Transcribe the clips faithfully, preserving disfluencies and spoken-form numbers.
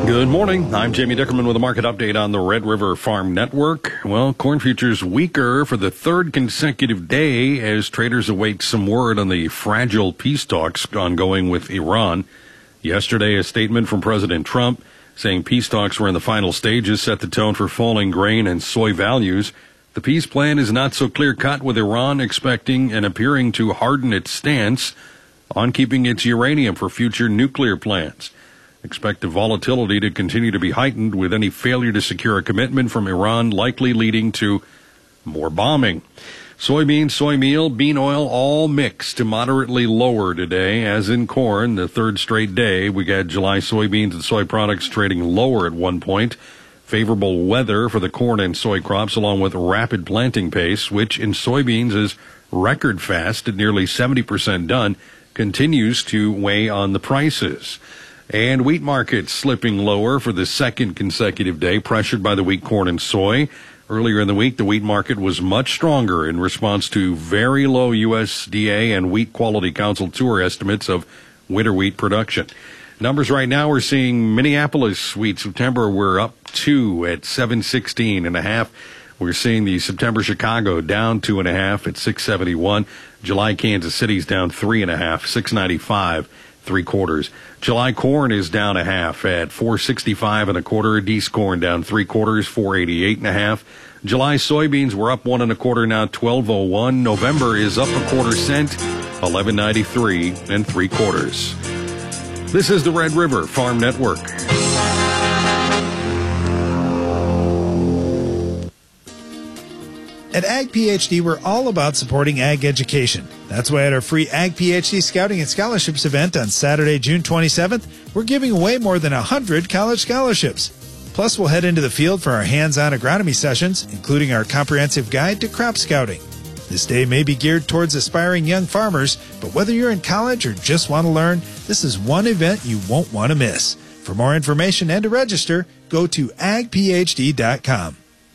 Good morning. I'm Jamie Dickerman with a market update on the Red River Farm Network. Well, corn futures weaker for the third consecutive day as traders await some word on the fragile peace talks ongoing with Iran. Yesterday, a statement from President Trump saying peace talks were in the final stages set the tone for falling grain and soy values. The peace plan is not so clear-cut, with Iran expecting and appearing to harden its stance on keeping its uranium for future nuclear plans. Expect the volatility to continue to be heightened, with any failure to secure a commitment from Iran likely leading to more bombing. Soybeans, soy meal, bean oil, all mixed to moderately lower today. As in corn, the third straight day, we got July soybeans and soy products trading lower at one point. Favorable weather for the corn and soy crops, along with rapid planting pace, which in soybeans is record fast at nearly seventy percent done, continues to weigh on the prices. And wheat markets slipping lower for the second consecutive day, pressured by the weak corn and soy. Earlier in the week, the wheat market was much stronger in response to very low U S D A and Wheat Quality Council tour estimates of winter wheat production. Numbers right now, we're seeing Minneapolis wheat September, we're up two at seven sixteen and a half. We're seeing the September Chicago down two and a half at six seventy-one. July Kansas City's down three and a half, six ninety-five. Three quarters. July corn is down a half at four sixty-five and a quarter. Deese corn down three quarters, four eighty-eight and a half. July soybeans were up one and a quarter, now twelve oh one. November is up a quarter cent, eleven ninety-three and three quarters. This is the Red River Farm Network. At Ag PhD, we're all about supporting ag education. That's why at our free Ag PhD Scouting and Scholarships event on Saturday, June twenty-seventh, we're giving away more than one hundred college scholarships. Plus, we'll head into the field for our hands-on agronomy sessions, including our comprehensive guide to crop scouting. This day may be geared towards aspiring young farmers, but whether you're in college or just want to learn, this is one event you won't want to miss. For more information and to register, go to ag p h d dot com.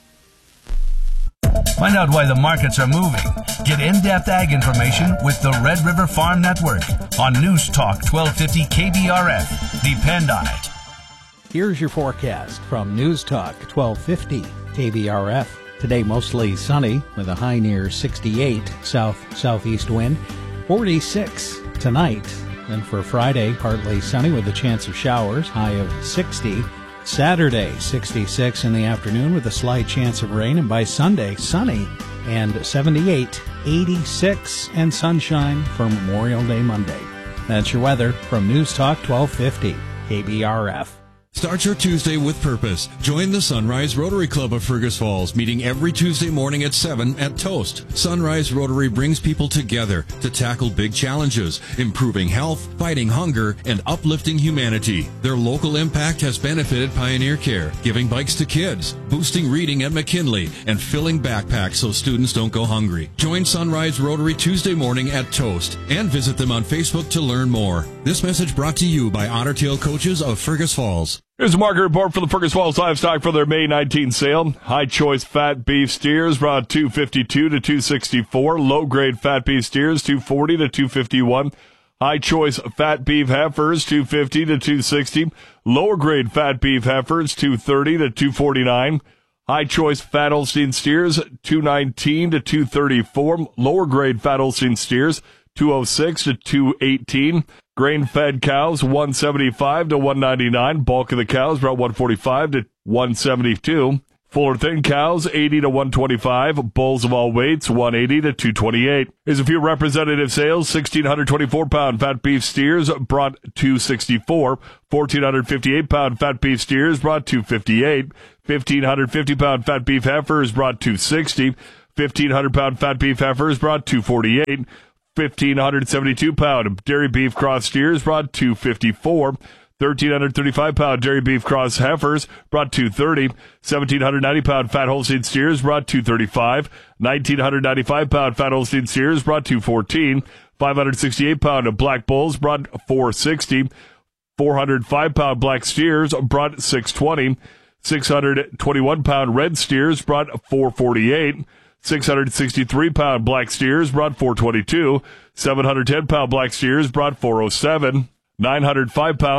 Find out why the markets are moving. Get in-depth ag information with the Red River Farm Network on News Talk twelve fifty K B R F. Depend on it. Here's your forecast from News Talk twelve fifty K B R F. Today mostly sunny with a high near sixty-eight, south-southeast wind, forty-six tonight. And for Friday, partly sunny with a chance of showers, high of sixty. Saturday, sixty-six in the afternoon with a slight chance of rain, and by Sunday, sunny and seventy-eight, eighty-six, and sunshine for Memorial Day Monday. That's your weather from News Talk twelve fifty K B R F. Start your Tuesday with purpose. Join the Sunrise Rotary Club of Fergus Falls, meeting every Tuesday morning at seven at Toast. Sunrise Rotary brings people together to tackle big challenges, improving health, fighting hunger, and uplifting humanity. Their local impact has benefited Pioneer Care, giving bikes to kids, boosting reading at McKinley, and filling backpacks so students don't go hungry. Join Sunrise Rotary Tuesday morning at Toast and visit them on Facebook to learn more. This message brought to you by Otter Tail Coaches of Fergus Falls. Here's a market report for the Fergus Falls livestock for their May nineteenth sale. High choice fat beef steers brought two fifty-two to two sixty-four. Low grade fat beef steers two forty to two fifty-one. High choice fat beef heifers two fifty to two sixty. Lower grade fat beef heifers two thirty to two forty-nine. High choice fat Holstein steers two nineteen to two thirty-four. Lower grade fat Holstein steers two oh six to two eighteen. Grain-fed cows, one seventy-five to one ninety-nine. Bulk of the cows brought one forty-five to one seventy-two. Fuller thin cows, eighty to one twenty-five. Bulls of all weights, one eighty to two twenty-eight. Here's a few representative sales. one thousand six hundred twenty-four pound fat beef steers brought two sixty-four. one thousand four hundred fifty-eight pound fat beef steers brought two fifty-eight. one thousand five hundred fifty pound fat beef heifers brought two sixty. fifteen hundred pound fat beef heifers brought two forty-eight. fifteen seventy-two pound dairy beef cross steers brought two fifty-four. one thousand three hundred thirty-five pound dairy beef cross heifers brought two thirty. one thousand seven hundred ninety pound fat Holstein steers brought two thirty-five. one thousand nine hundred ninety-five pound fat Holstein steers brought two fourteen. five hundred sixty-eight pound of black bulls brought four sixty. four hundred five pound black steers brought six twenty. six hundred twenty-one pound red steers brought four forty-eight. six hundred sixty-three pound black steers brought four twenty-two. seven hundred ten pound black steers brought four oh seven. nine hundred five pound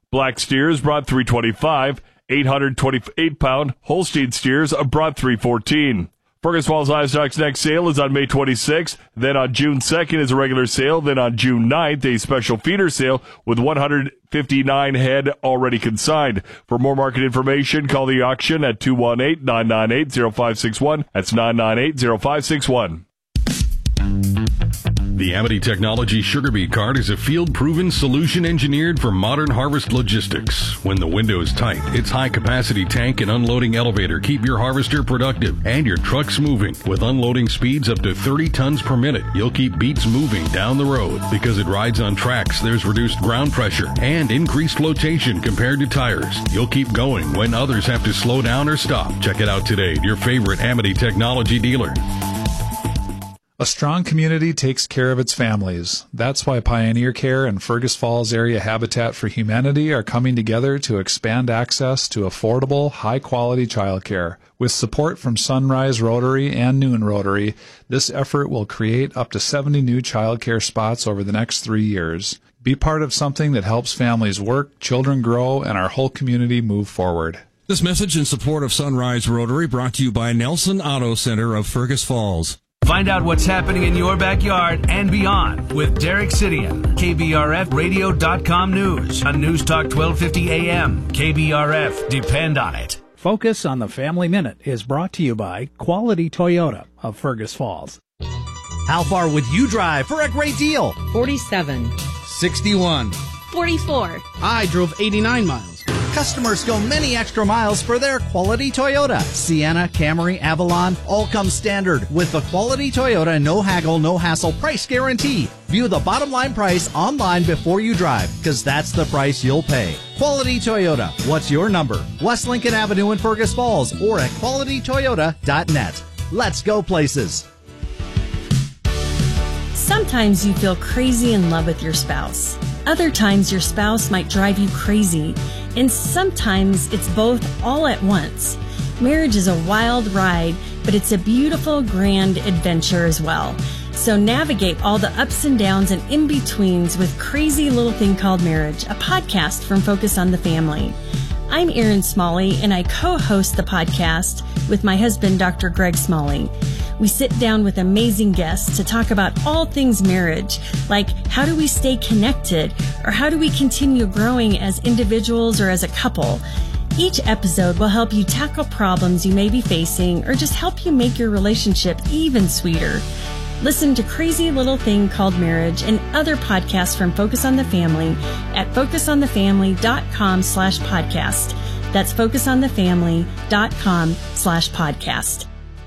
Black steers brought three twenty-five. eight hundred twenty-eight pound Holstein steers brought three fourteen. Fergus Falls Livestock's next sale is on May twenty-sixth. Then on June second is a regular sale. Then on June ninth, a special feeder sale with one hundred fifty-nine head already consigned. For more market information, call the auction at two one eight, nine nine eight, zero five six one. That's nine nine eight, zero five six one. The Amity Technology Sugar Beet Cart is a field-proven solution engineered for modern harvest logistics. When the window is tight, its high-capacity tank and unloading elevator keep your harvester productive and your trucks moving. With unloading speeds up to thirty tons per minute, you'll keep beets moving down the road. Because it rides on tracks, there's reduced ground pressure and increased flotation compared to tires. You'll keep going when others have to slow down or stop. Check it out today at your favorite Amity Technology dealer. A strong community takes care of its families. That's why Pioneer Care and Fergus Falls Area Habitat for Humanity are coming together to expand access to affordable, high-quality childcare. With support from Sunrise Rotary and Noon Rotary, this effort will create up to seventy new childcare spots over the next three years. Be part of something that helps families work, children grow, and our whole community move forward. This message in support of Sunrise Rotary brought to you by Nelson Auto Center of Fergus Falls. Find out what's happening in your backyard and beyond with Derek Sidian. K B R F radio dot com news on News Talk twelve fifty A M. K B R F, depend on it. Focus on the Family Minute is brought to you by Quality Toyota of Fergus Falls. How far would you drive for a great deal? forty-seven. sixty-one. forty-four. I drove eighty-nine miles. Customers go many extra miles for their Quality Toyota. Sienna, Camry, Avalon, all come standard with the Quality Toyota no haggle, no hassle price guarantee. View the bottom line price online before you drive, because that's the price you'll pay. Quality Toyota. What's your number? West Lincoln Avenue in Fergus Falls or at quality toyota dot net. Let's go places. Sometimes you feel crazy in love with your spouse. Other times your spouse might drive you crazy. And sometimes it's both all at once. Marriage is a wild ride, but it's a beautiful, grand adventure as well. So navigate all the ups and downs and in-betweens with Crazy Little Thing Called Marriage, a podcast from Focus on the Family. I'm Erin Smalley, and I co-host the podcast with my husband, Doctor Greg Smalley. We sit down with amazing guests to talk about all things marriage, like how do we stay connected, or how do we continue growing as individuals or as a couple. Each episode will help you tackle problems you may be facing or just help you make your relationship even sweeter. Listen to Crazy Little Thing Called Marriage and other podcasts from Focus on the Family at focus on the family dot com slash podcast. That's focus on the family dot com slash podcast.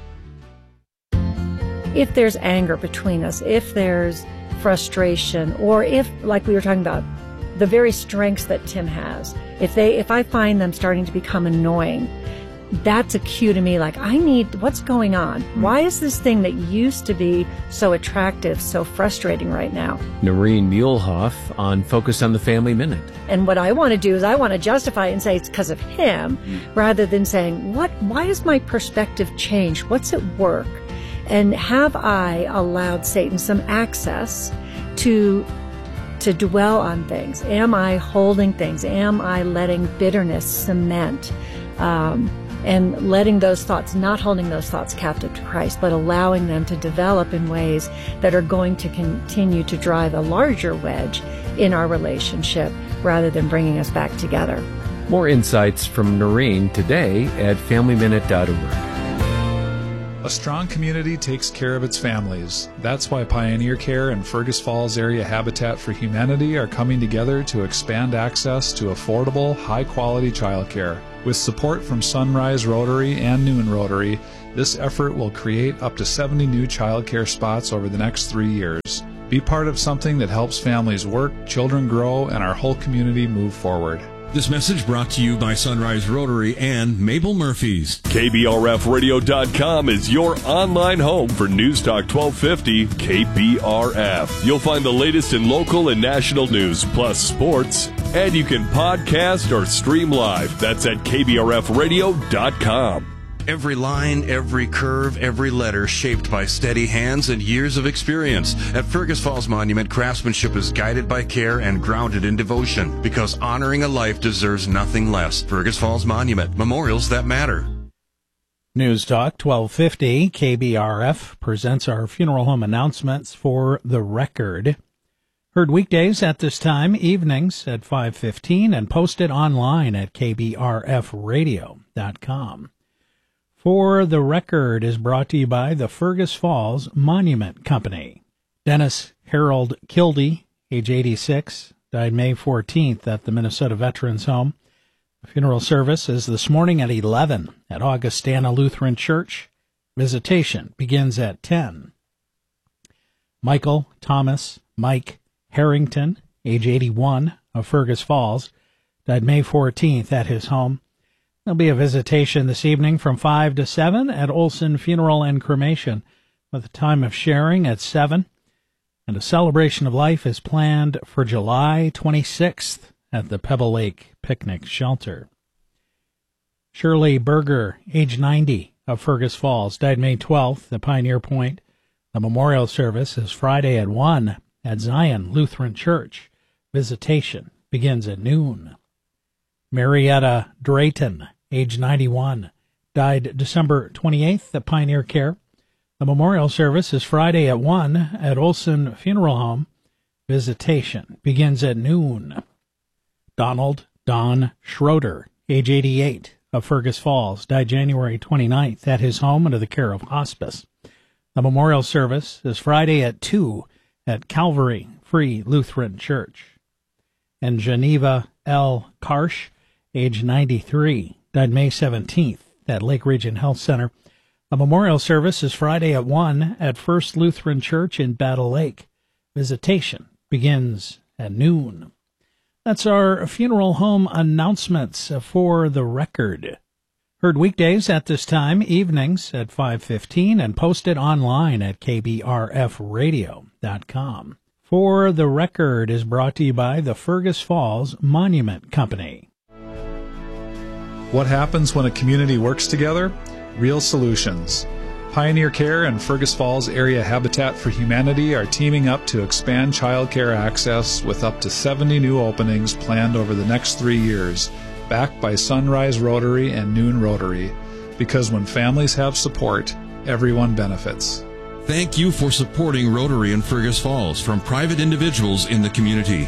If there's anger between us, if there's frustration, or if, like we were talking about, the very strengths that Tim has, if they, if I find them starting to become annoying, that's a cue to me, like, I need, what's going on? Why is this thing that used to be so attractive so frustrating right now? Noreen Muehlhoff on Focus on the Family Minute. And what I want to do is I want to justify it and say it's because of him, mm. rather than saying, what, why has my perspective changed? What's at work? And have I allowed Satan some access to to dwell on things? Am I holding things? Am I letting bitterness cement? Um, and letting those thoughts, not holding those thoughts captive to Christ, but allowing them to develop in ways that are going to continue to drive a larger wedge in our relationship rather than bringing us back together. More insights from Noreen today at family minute dot org. A strong community takes care of its families. That's why Pioneer Care and Fergus Falls Area Habitat for Humanity are coming together to expand access to affordable, high-quality childcare. With support from Sunrise Rotary and Noon Rotary, this effort will create up to seventy new childcare spots over the next three years. Be part of something that helps families work, children grow, and our whole community move forward. This message brought to you by Sunrise Rotary and Mabel Murphy's. K B R F radio dot com is your online home for News Talk twelve fifty K B R F. You'll find the latest in local and national news, plus sports, and you can podcast or stream live. That's at K B R F radio dot com. Every line, every curve, every letter shaped by steady hands and years of experience. At Fergus Falls Monument, craftsmanship is guided by care and grounded in devotion, because honoring a life deserves nothing less. Fergus Falls Monument, memorials that matter. News Talk twelve fifty K B R F presents our funeral home announcements for The Record. Heard weekdays at this time, evenings at five fifteen, and posted online at k b r f radio dot com. For the Record is brought to you by the Fergus Falls Monument Company. Dennis Harold Kildee, age eighty-six, died May fourteenth at the Minnesota Veterans Home. The funeral service is this morning at eleven at Augustana Lutheran Church. Visitation begins at ten. Michael Thomas Mike Harrington, age eighty-one, of Fergus Falls, died May fourteenth at his home. There'll be a visitation this evening from five to seven at Olson Funeral and Cremation, with a time of sharing at seven, and a celebration of life is planned for July twenty-sixth at the Pebble Lake Picnic Shelter. Shirley Berger, age ninety, of Fergus Falls, died May twelfth at Pioneer Point. The memorial service is Friday at one at Zion Lutheran Church. Visitation begins at noon. Marietta Drayton, age ninety-one, died December twenty-eighth at Pioneer Care. The memorial service is Friday at one at Olson Funeral Home. Visitation begins at noon. Donald Don Schroeder, age eighty-eight, of Fergus Falls, died January twenty-ninth at his home under the care of hospice. The memorial service is Friday at two at Calvary Free Lutheran Church. And Geneva L. Karsh, age ninety-three, died May seventeenth at Lake Region Health Center. A memorial service is Friday at one at First Lutheran Church in Battle Lake. Visitation begins at noon. That's our funeral home announcements for The Record. Heard weekdays at this time, evenings at five fifteen, and posted online at k b r f radio dot com. For The Record is brought to you by the Fergus Falls Monument Company. What happens when a community works together? Real solutions. Pioneer Care and Fergus Falls Area Habitat for Humanity are teaming up to expand child care access with up to seventy new openings planned over the next three years, backed by Sunrise Rotary and Noon Rotary. Because when families have support, everyone benefits. Thank you for supporting Rotary in Fergus Falls from private individuals in the community.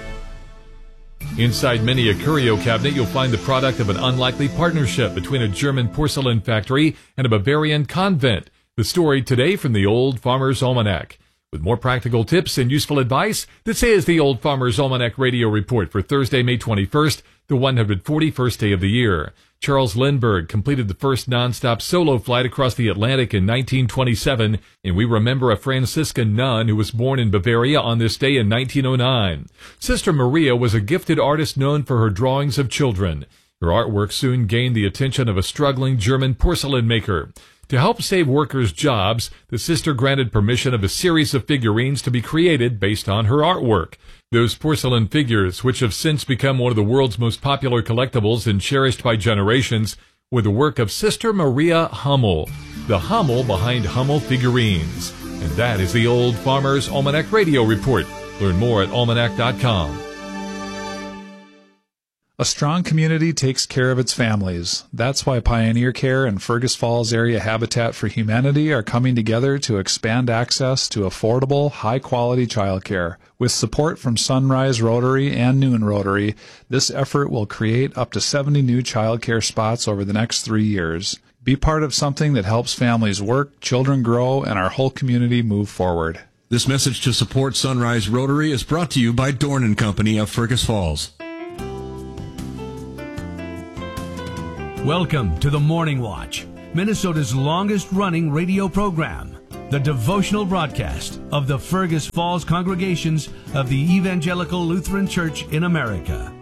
Inside many a curio cabinet, you'll find the product of an unlikely partnership between a German porcelain factory and a Bavarian convent. The story today from the Old Farmer's Almanac. With more practical tips and useful advice, this is the Old Farmer's Almanac Radio Report for Thursday, May twenty-first, the one hundred forty-first day of the year. Charles Lindbergh completed the first nonstop solo flight across the Atlantic in nineteen twenty-seven, and we remember a Franciscan nun who was born in Bavaria on this day in nineteen oh nine. Sister Maria was a gifted artist known for her drawings of children. Her artwork soon gained the attention of a struggling German porcelain maker. To help save workers' jobs, the sister granted permission of a series of figurines to be created based on her artwork. Those porcelain figures, which have since become one of the world's most popular collectibles and cherished by generations, were the work of Sister Maria Hummel, the Hummel behind Hummel Figurines. And that is the Old Farmer's Almanac Radio Report. Learn more at almanac dot com. A strong community takes care of its families. That's why Pioneer Care and Fergus Falls Area Habitat for Humanity are coming together to expand access to affordable, high-quality childcare. With support from Sunrise Rotary and Noon Rotary, this effort will create up to seventy new childcare spots over the next three years. Be part of something that helps families work, children grow, and our whole community move forward. This message to support Sunrise Rotary is brought to you by Dorn and Company of Fergus Falls. Welcome to the Morning Watch, Minnesota's longest-running radio program, the devotional broadcast of the Fergus Falls congregations of the Evangelical Lutheran Church in America.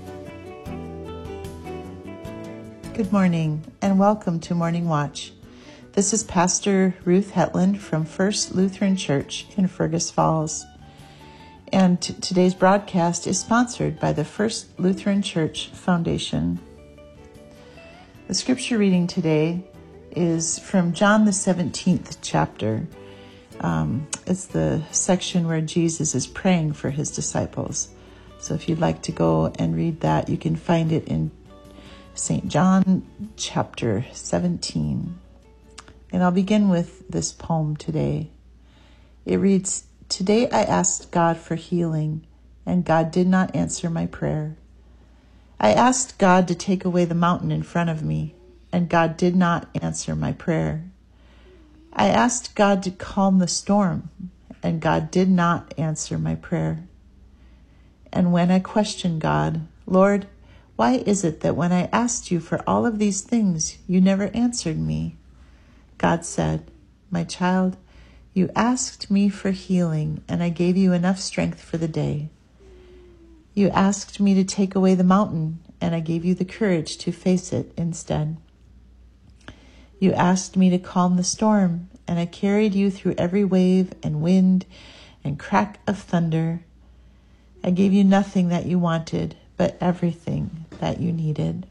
Good morning, and welcome to Morning Watch. This is Pastor Ruth Hetland from First Lutheran Church in Fergus Falls. And t- today's broadcast is sponsored by the First Lutheran Church Foundation. The scripture reading today is from John the seventeenth chapter. Um, it's the section where Jesus is praying for his disciples. So if you'd like to go and read that, you can find it in Saint John chapter seventeen. And I'll begin with this poem today. It reads, "Today I asked God for healing, and God did not answer my prayer. I asked God to take away the mountain in front of me, and God did not answer my prayer. I asked God to calm the storm, and God did not answer my prayer. And when I questioned God, Lord, why is it that when I asked you for all of these things, you never answered me? God said, my child, you asked me for healing, and I gave you enough strength for the day. You asked me to take away the mountain, and I gave you the courage to face it instead. You asked me to calm the storm, and I carried you through every wave and wind and crack of thunder. I gave you nothing that you wanted, but everything that you needed."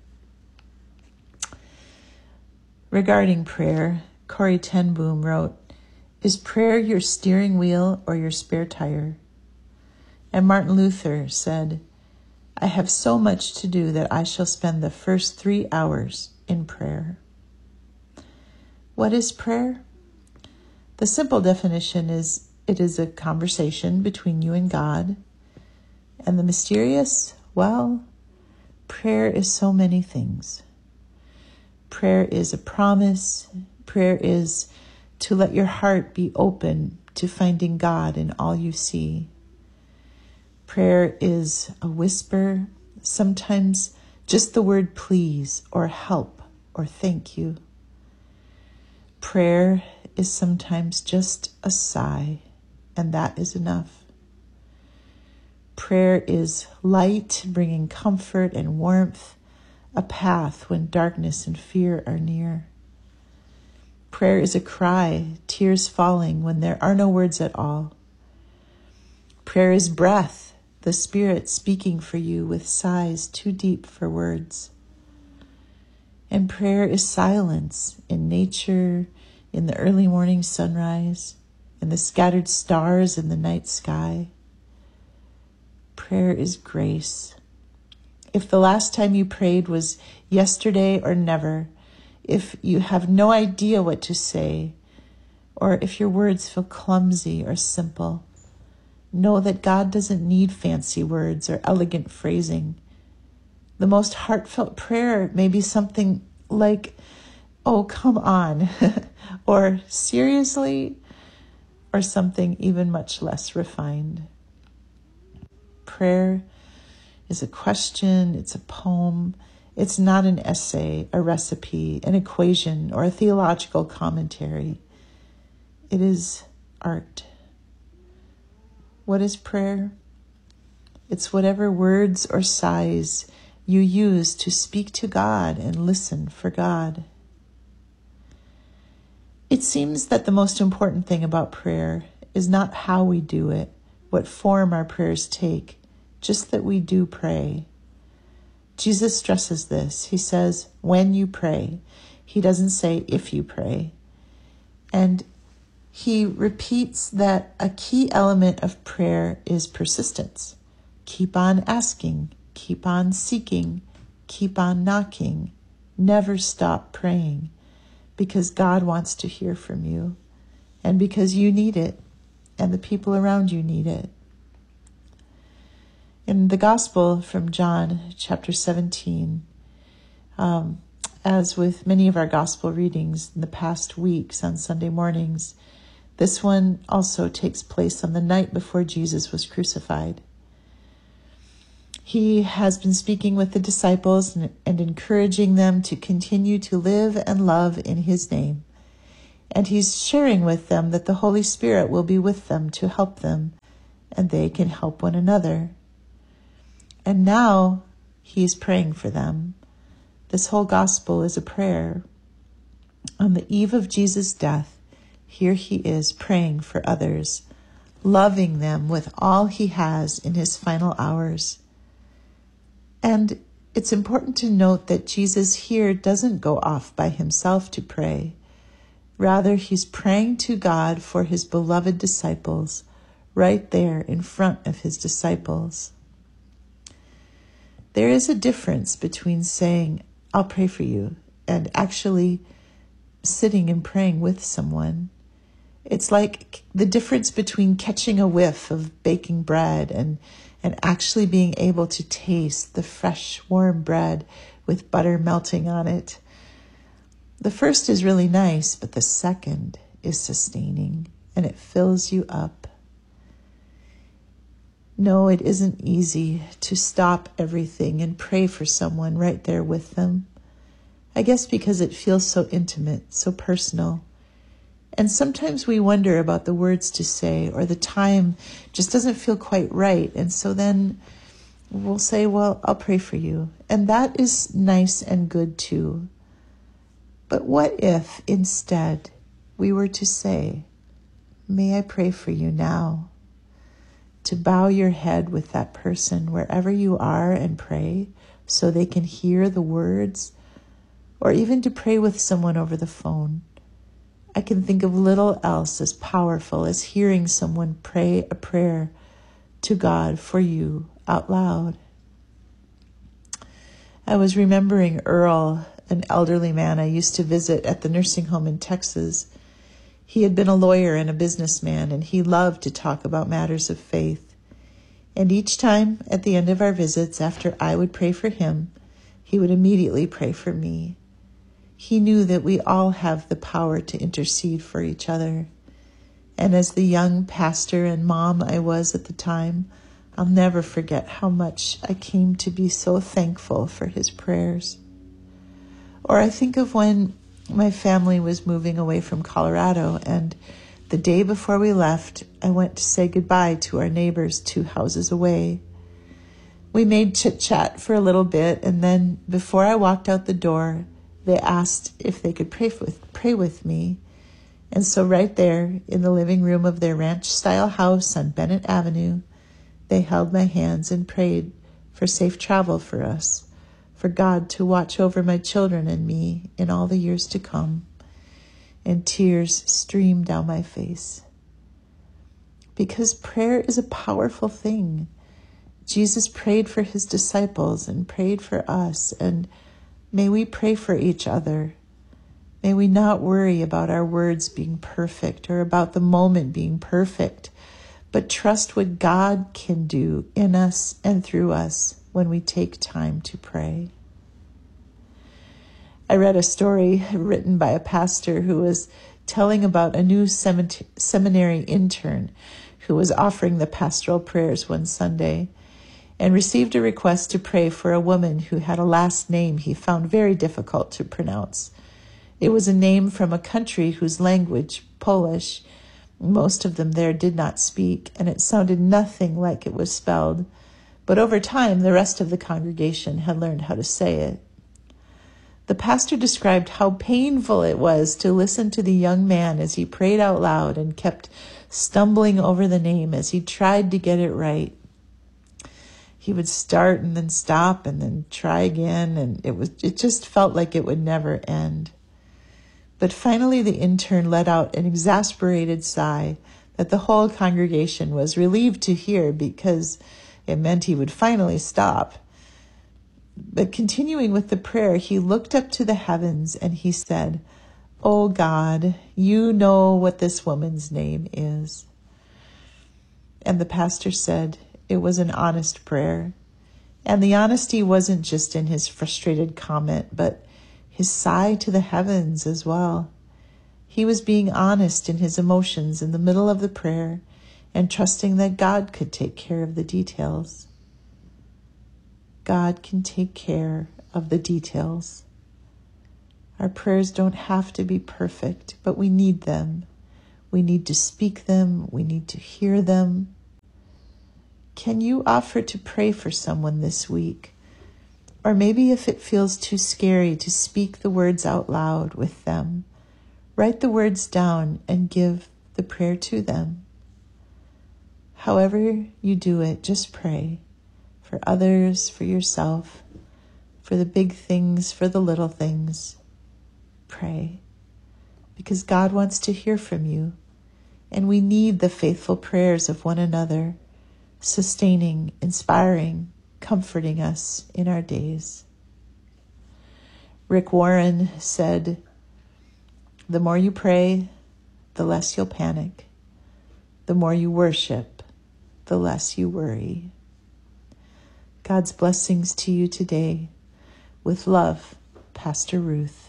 Regarding prayer, Corrie ten Boom wrote, "Is prayer your steering wheel or your spare tire?" And Martin Luther said, "I have so much to do that I shall spend the first three hours in prayer." What is prayer? The simple definition is it is a conversation between you and God. And the mysterious, well, prayer is so many things. Prayer is a promise. Prayer is to let your heart be open to finding God in all you see. Prayer is a whisper, sometimes just the word please or help or thank you. Prayer is sometimes just a sigh, and that is enough. Prayer is light, bringing comfort and warmth, a path when darkness and fear are near. Prayer is a cry, tears falling when there are no words at all. Prayer is breath, the Spirit speaking for you with sighs too deep for words. And prayer is silence in nature, in the early morning sunrise, in the scattered stars in the night sky. Prayer is grace. If the last time you prayed was yesterday or never, if you have no idea what to say, or if your words feel clumsy or simple, know that God doesn't need fancy words or elegant phrasing. The most heartfelt prayer may be something like, "Oh, come on," or "Seriously," or something even much less refined. Prayer is a question, it's a poem, it's not an essay, a recipe, an equation, or a theological commentary. It is art. What is prayer? It's whatever words or sighs you use to speak to God and listen for God. It seems that the most important thing about prayer is not how we do it, what form our prayers take, just that we do pray. Jesus stresses this. He says, when you pray. He doesn't say if you pray. And he repeats that a key element of prayer is persistence. Keep on asking, keep on seeking, keep on knocking. Never stop praying, because God wants to hear from you, and because you need it, and the people around you need it. In the Gospel from John, chapter seventeen, um, as with many of our Gospel readings in the past weeks on Sunday mornings, this one also takes place on the night before Jesus was crucified. He has been speaking with the disciples and, and encouraging them to continue to live and love in his name. And he's sharing with them that the Holy Spirit will be with them to help them, and they can help one another. And now he's praying for them. This whole gospel is a prayer. On the eve of Jesus' death, here he is praying for others, loving them with all he has in his final hours. And it's important to note that Jesus here doesn't go off by himself to pray. Rather, he's praying to God for his beloved disciples right there in front of his disciples. There is a difference between saying, I'll pray for you, and actually sitting and praying with someone. It's like the difference between catching a whiff of baking bread and, and actually being able to taste the fresh, warm bread with butter melting on it. The first is really nice, but the second is sustaining, and it fills you up. No, it isn't easy to stop everything and pray for someone right there with them. I guess because it feels so intimate, so personal. And sometimes we wonder about the words to say, or the time just doesn't feel quite right. And so then we'll say, well, I'll pray for you. And that is nice and good too. But what if instead we were to say, may I pray for you now? To bow your head with that person wherever you are and pray so they can hear the words, or even to pray with someone over the phone. I can think of little else as powerful as hearing someone pray a prayer to God for you out loud. I was remembering Earl, an elderly man I used to visit at the nursing home in Texas. He had been a lawyer and a businessman, and he loved to talk about matters of faith. And each time at the end of our visits, after I would pray for him, he would immediately pray for me. He knew that we all have the power to intercede for each other. And as the young pastor and mom I was at the time, I'll never forget how much I came to be so thankful for his prayers. Or I think of when my family was moving away from Colorado, and the day before we left, I went to say goodbye to our neighbors two houses away. We made chit-chat for a little bit, and then before I walked out the door, they asked if they could pray with, pray with me. And so right there in the living room of their ranch-style house on Bennett Avenue, they held my hands and prayed for safe travel for us, for God to watch over my children and me in all the years to come. And tears streamed down my face. Because prayer is a powerful thing. Jesus prayed for his disciples and prayed for us, and may we pray for each other. May we not worry about our words being perfect or about the moment being perfect, but trust what God can do in us and through us when we take time to pray. I read a story written by a pastor who was telling about a new seminary intern who was offering the pastoral prayers one Sunday and received a request to pray for a woman who had a last name he found very difficult to pronounce. It was a name from a country whose language, Polish, most of them there did not speak, and it sounded nothing like it was spelled. But over time, the rest of the congregation had learned how to say it. The pastor described how painful it was to listen to the young man as he prayed out loud and kept stumbling over the name as he tried to get it right. He would start and then stop and then try again, and it was it just felt like it would never end. But finally the intern let out an exasperated sigh that the whole congregation was relieved to hear, because it meant he would finally stop. But continuing with the prayer, he looked up to the heavens and he said, "Oh God, you know what this woman's name is." And the pastor said it was an honest prayer. And the honesty wasn't just in his frustrated comment, but his sigh to the heavens as well. He was being honest in his emotions in the middle of the prayer and trusting that God could take care of the details. God can take care of the details. Our prayers don't have to be perfect, but we need them. We need to speak them. We need to hear them. Can you offer to pray for someone this week? Or maybe if it feels too scary to speak the words out loud with them, write the words down and give the prayer to them. However you do it, just pray for others, for yourself, for the big things, for the little things. Pray, because God wants to hear from you, and we need the faithful prayers of one another, sustaining, inspiring, comforting us in our days. Rick Warren said, "The more you pray, the less you'll panic. The more you worship, the less you worry." God's blessings to you today. With love, Pastor Ruth.